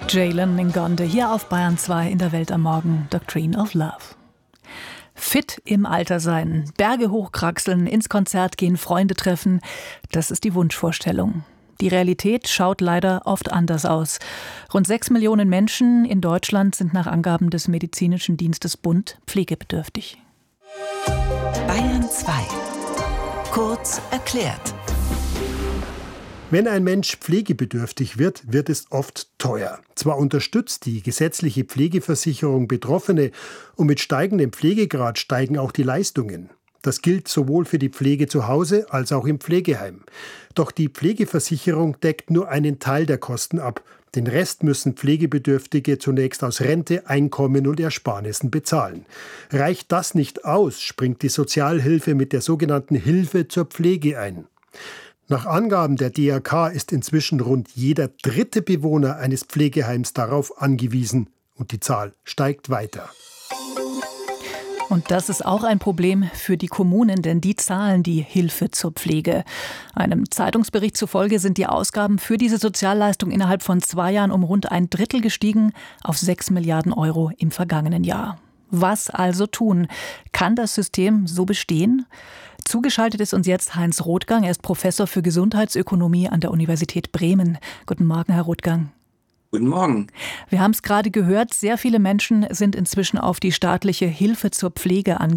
Jalen Ngonde hier auf Bayern 2 in der Welt am Morgen. Doctrine of Love. Fit im Alter sein, Berge hochkraxeln, ins Konzert gehen, Freunde treffen, das ist die Wunschvorstellung. Die Realität schaut leider oft anders aus. Rund 6 Millionen Menschen in Deutschland sind nach Angaben des Medizinischen Dienstes Bund pflegebedürftig. Bayern 2. Kurz erklärt. Wenn ein Mensch pflegebedürftig wird, wird es oft teuer. Zwar unterstützt die gesetzliche Pflegeversicherung Betroffene und mit steigendem Pflegegrad steigen auch die Leistungen. Das gilt sowohl für die Pflege zu Hause als auch im Pflegeheim. Doch die Pflegeversicherung deckt nur einen Teil der Kosten ab. Den Rest müssen Pflegebedürftige zunächst aus Rente, Einkommen und Ersparnissen bezahlen. Reicht das nicht aus, springt die Sozialhilfe mit der sogenannten Hilfe zur Pflege ein. Nach Angaben der DRK ist inzwischen rund jeder dritte Bewohner eines Pflegeheims darauf angewiesen. Und die Zahl steigt weiter. Und das ist auch ein Problem für die Kommunen, denn die zahlen die Hilfe zur Pflege. Einem Zeitungsbericht zufolge sind die Ausgaben für diese Sozialleistung innerhalb von 2 Jahren um rund 1/3 gestiegen auf 6 Milliarden Euro im vergangenen Jahr. Was also tun? Kann das System so bestehen? Zugeschaltet ist uns jetzt Heinz Rothgang. Er ist Professor für Gesundheitsökonomie an der Universität Bremen. Guten Morgen, Herr Rothgang. Guten Morgen. Wir haben es gerade gehört, sehr viele Menschen sind inzwischen auf die staatliche Hilfe zur Pflege angewiesen.